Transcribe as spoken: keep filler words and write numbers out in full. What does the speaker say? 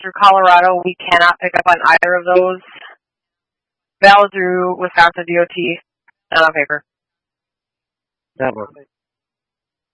through Colorado, we cannot pick up on either of those. Valid through Wisconsin D O T, not on paper. Never.